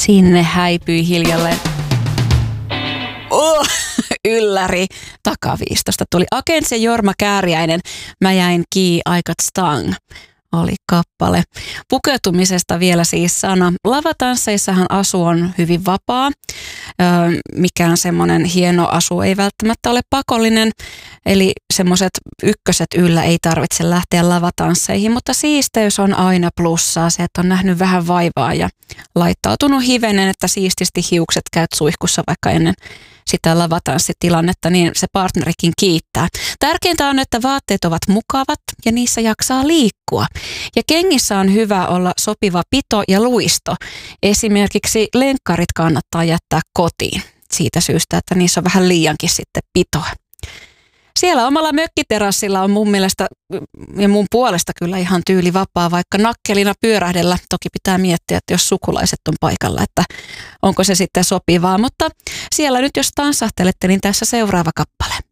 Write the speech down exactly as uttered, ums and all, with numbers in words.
Sinne häipyi hiljalleen. Oh, ylläri takaviistosta tuli Agents ja Jorma Kääriäinen. Mä jäin kii aikat stang. Oli kappale. Pukeutumisesta vielä siis sana. Lavatansseissahan asu on hyvin vapaa. Öö, mikään semmoinen hieno asu ei välttämättä ole pakollinen. Eli semmoiset ykköset yllä ei tarvitse lähteä lavatansseihin, mutta siisteys on aina plussaa. Se, että on nähnyt vähän vaivaa ja laittautunut hivenen, että siististi hiukset käyt suihkussa vaikka ennen sitä lavatanssitilannetta, niin se partnerikin kiittää. Tärkeintä on, että vaatteet ovat mukavat ja niissä jaksaa liikkua. Ja kengissä on hyvä olla sopiva pito ja luisto. Esimerkiksi lenkkarit kannattaa jättää kotiin siitä syystä, että niissä on vähän liiankin sitten pitoa. Siellä omalla mökkiterassilla on mun mielestä ja mun puolesta kyllä ihan tyyli vapaa, vaikka nakkelina pyörähdellä. Toki pitää miettiä, että jos sukulaiset on paikalla, että onko se sitten sopivaa. Mutta siellä nyt jos tanssahtelette, niin tässä seuraava kappale.